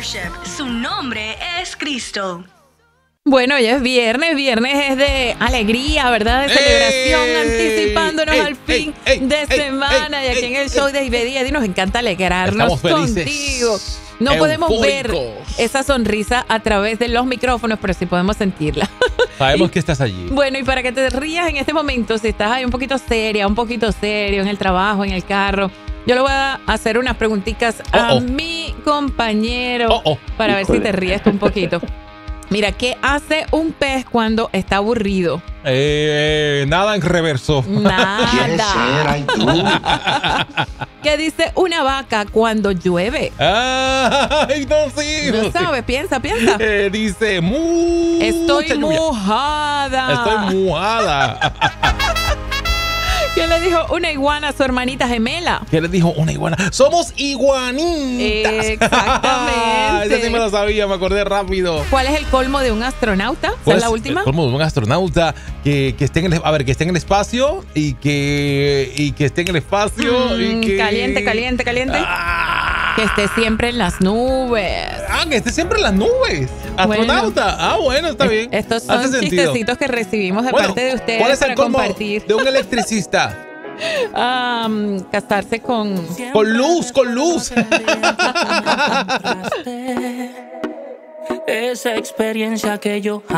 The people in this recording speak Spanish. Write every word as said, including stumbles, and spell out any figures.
Worship. Su nombre es Cristo. Bueno, ya es viernes, viernes es de alegría, ¿verdad? De celebración, ¡Ey! anticipándonos ¡Ey! al fin ¡Ey! ¡Ey! de ¡Ey! semana. ¡Ey! Y aquí ¡Ey! en el show de Ivedi y Eddie nos encanta alegrarnos Estamos felices, contigo. No podemos ver eufóricos. esa sonrisa a través de los micrófonos, pero sí podemos sentirla. Sabemos que estás allí. Bueno, y para que te rías en este momento, si estás ahí un poquito seria, un poquito serio en el trabajo, en el carro, yo le voy a hacer unas preguntitas a Oh, oh. mi compañero Oh, oh. para ver si te ríes tú un poquito. Mira, ¿qué hace un pez cuando está aburrido? Eh, nada en reverso. Nada. Ay, tú. ¿Qué dice una vaca cuando llueve? Ay, no, sí. No sabes, piensa, piensa. Eh, dice, mu. Estoy mucha lluvia. mojada. Estoy mojada. ¿Qué le dijo una iguana a su hermanita gemela? ¿Qué le dijo una iguana? ¡Somos iguanitas! Exactamente. Esa sí me la sabía, me acordé rápido. ¿Cuál es el colmo de un astronauta? ¿Esa ¿Cuál es la última? el colmo de un astronauta que, que esté en el, a ver, que esté en el espacio y que, y que esté en el espacio Mm, y que... Caliente, caliente, caliente. Ah, Que esté siempre en las nubes. ah, que esté siempre en las nubes. Astronauta. Ah, bueno, está bien. Estos son Hace sentido. chistecitos que recibimos de Bueno, parte de ustedes ¿cuál es el para colmo compartir. de un electricista? Um, casarse con... Con luz, con luz. Esa experiencia que yo